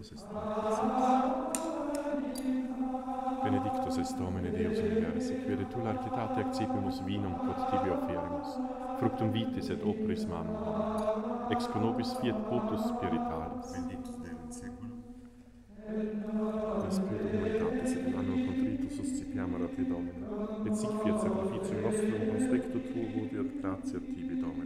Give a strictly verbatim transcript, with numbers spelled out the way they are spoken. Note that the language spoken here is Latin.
Deus est benedictus est Domine Deus universi, quere tu largitate accipimus vinum quod tibi offerimus, fructum vitis et operis manum homini, ex conobis fiat potus spiritualis. Benedictus Deus in seculum. Per spiritu humanitatis et in anno contritus suscipiamur a te, Domine, et sic fiat sacrificium nostrum conspecto tuo vodiat gratia tibi, Domine.